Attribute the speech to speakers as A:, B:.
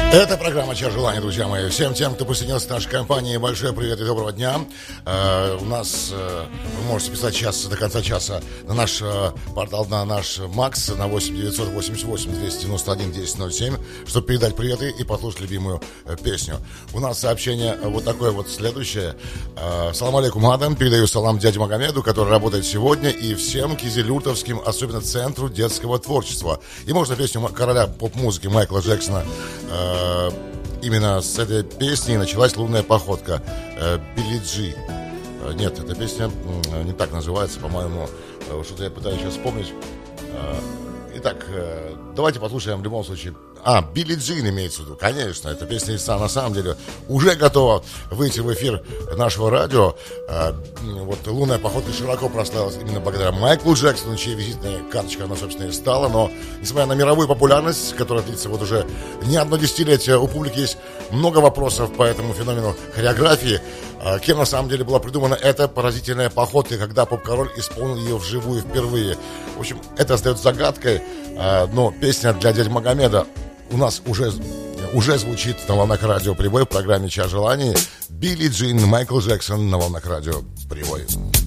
A: Это программа «Час желаний», друзья мои. Всем тем, кто присоединился к нашей компании, большой привет и доброго дня. У нас, вы можете писать час до конца часа на наш портал, на наш МАКС, на 8-988-291-1007, чтобы передать приветы и послушать любимую песню. У нас сообщение вот такое вот следующее. Салам алейкум, Адам. Передаю салам дяде Магомеду, который работает сегодня, и всем кизилюртовским, особенно Центру детского творчества. И можно песню короля поп-музыки Майкла Джексона. Именно с этой песни началась лунная походка Билли Джи. Нет, эта песня не так называется, по-моему. Что-то я пытаюсь сейчас вспомнить. Итак, давайте послушаем в любом случае. Билли Джин имеется в виду. Конечно, эта песня на самом деле уже готова выйти в эфир нашего радио. Вот лунная походка широко прославилась именно благодаря Майклу Джексону, чьей визитной карточкой она, собственно, и стала. Но, несмотря на мировую популярность, которая длится вот уже не одно десятилетие, у публики есть много вопросов по этому феномену хореографии. Кем на самом деле была придумана эта поразительная походка, когда поп-король исполнил ее вживую впервые. В общем, это остается загадкой, но песня для дяди Магомеда у нас уже звучит на волнах радио «Прибой» в программе «Час желаний». Билли Джин, Майкл Джексон на волнах радио «Прибой».